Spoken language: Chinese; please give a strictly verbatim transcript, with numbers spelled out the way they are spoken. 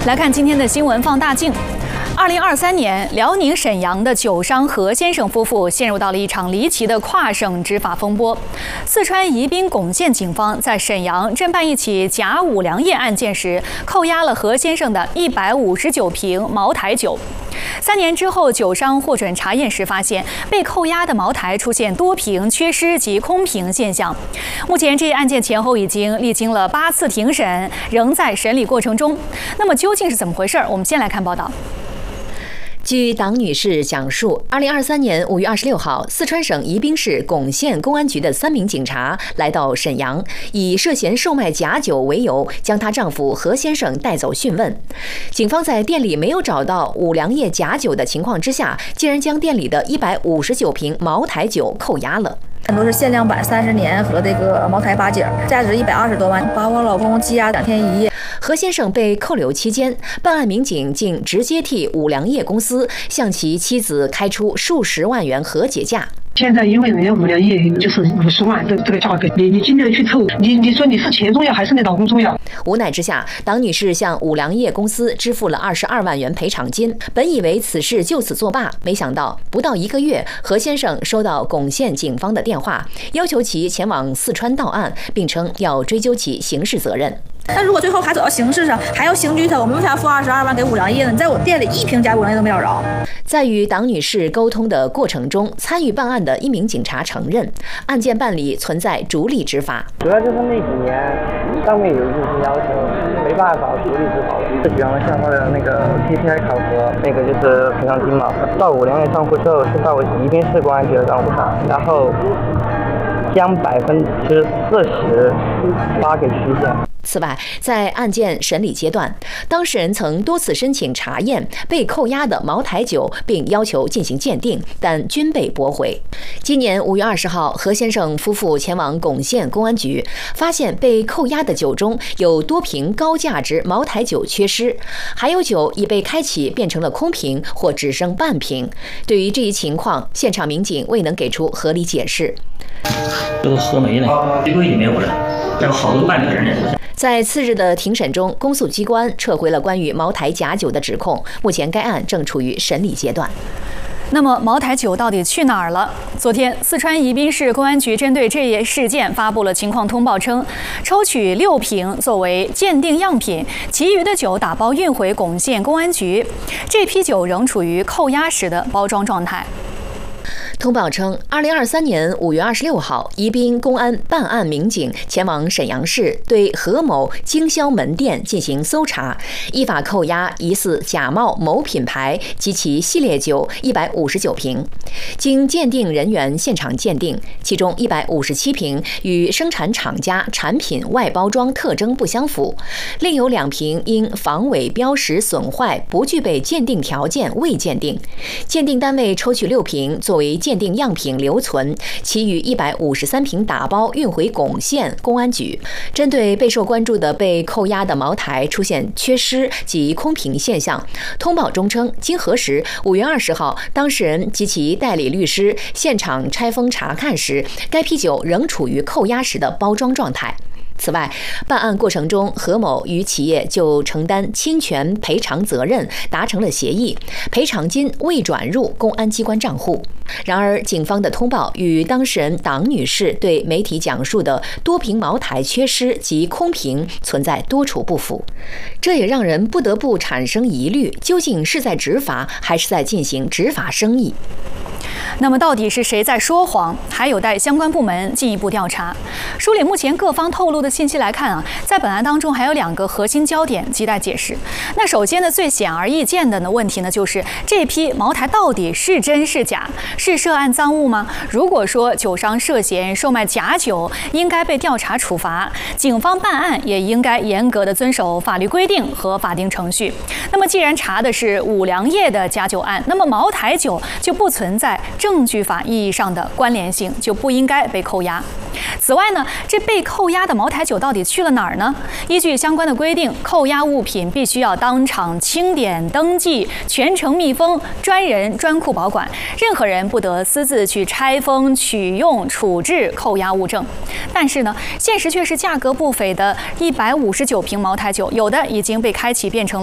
来看今天的新闻放大镜。二零二三年，辽宁沈阳的酒商何先生夫妇陷入到了一场离奇的跨省执法风波。四川宜宾珙县警方在沈阳侦办一起假五粮液案件时，扣押了何先生的一百五十九瓶茅台酒。三年之后，酒商获准查验时发现，被扣押的茅台出现多瓶缺失及空瓶现象。目前，这一案件前后已经历经了八次庭审，仍在审理过程中。那么究竟是怎么回事？我们先来看报道。 据党女士讲述，二零二三年五月二十六号，四川省宜宾市珙县公安局的三名警察来到沈阳，以涉嫌售卖假酒为由，将她丈夫何先生带走讯问。警方在店里没有找到五粮液假酒的情况之下，竟然将店里的一百五十九瓶茅台酒扣押了。 很多是限量版三十年和这个茅台八景，价值一百二十多万，把我老公羁押两天一夜。 何先生被扣留期间，办案民警竟直接替五粮液公司向其妻子开出数十万元和解价。 现在因为人家五粮液就是五十万的这个价格，你你尽量去凑，你你说你是钱重要还是你老公重要？ 无奈之下，党女士向五粮液公司支付了二十二万元赔偿金。本以为此事就此作罢，没想到不到一个月，何先生收到珙县警方的电话，要求其前往四川到案，并称要追究其刑事责任。 那如果最后还走到刑事上，还要刑拘他，我们为啥付二十二万给五粮液呢？你在我店里一瓶假五粮液都没找着。 在与党女士沟通的过程中，参与办案的一名警察承认，案件办理存在逐利执法。 主要就是那几年上面有一些要求，没办法逐利执法了。这举行了相关的那个 P P I 考核，那个就是赔偿金嘛，到五粮液账户之后是到宜宾市公安局的账户上，然后将百分之四十发给区县。 此外，在案件审理阶段，当事人曾多次申请查验被扣押的茅台酒，并要求进行鉴定，但均被驳回。今年五月二十号，何先生夫妇前往珙县公安局，发现被扣押的酒中有多瓶高价值茅台酒缺失，还有酒已被开启变成了空瓶或只剩半瓶。对于这一情况，现场民警未能给出合理解释。 这都喝没了，衣柜里没有了，还有好多半瓶人。 在次日的庭审中，公诉机关撤回了关于茅台假酒的指控。目前该案正处于审理阶段。 那么茅台酒到底去哪儿了？昨天，四川宜宾市公安局针对这一事件发布了情况通报，称抽取六瓶作为鉴定样品，其余的酒打包运回珙县公安局。这批酒仍处于扣押时的包装状态。 通报称，二零二三年五月二十六号，宜宾公安办案民警前往沈阳市，对何某经销门店进行搜查，依法扣押疑似假冒某品牌及其系列酒一百五十九瓶。经鉴定人员现场鉴定，其中一百五十七瓶与生产厂家产品外包装特征不相符，另有两瓶因防伪标识损坏不具备鉴定条件未鉴定。鉴定单位抽取六瓶作为鉴定样品留存，其余一百五十三瓶打包运回珙县公安局。针对备受关注的被扣押的茅台出现缺失及空瓶现象，通报中称，经核实，五月二十号，当事人及其代理律师现场拆封查看时，该批酒仍处于扣押时的包装状态。此外，办案过程中，何某与企业就承担侵权赔偿责任达成了协议，赔偿金未转入公安机关账户。然而，警方的通报与当事人党女士对媒体讲述的多瓶茅台缺失及空瓶存在多处不符，这也让人不得不产生疑虑：究竟是在执法，还是在进行执法生意？ 那么到底是谁在说谎，还有待相关部门进一步调查。梳理目前各方透露的信息来看啊，在本案当中还有两个核心焦点亟待解释。那首先呢，最显而易见的呢问题呢，就是这批茅台到底是真是假，是涉案赃物吗？如果说酒商涉嫌售卖假酒，应该被调查处罚，警方办案也应该严格的遵守法律规定和法定程序。那么既然查的是五粮液的假酒案，那么茅台酒就不存在证据法意义上的关联性，就不应该被扣押。此外呢，这被扣押的茅台酒到底去了哪儿呢？依据相关的规定，扣押物品必须要当场清点登记，全程密封，专人专库保管，任何人不得私自去拆封、取用、处置扣押物证。但是呢，现实却是价格不菲的一百五十九瓶茅台酒，有的已经被开启变成了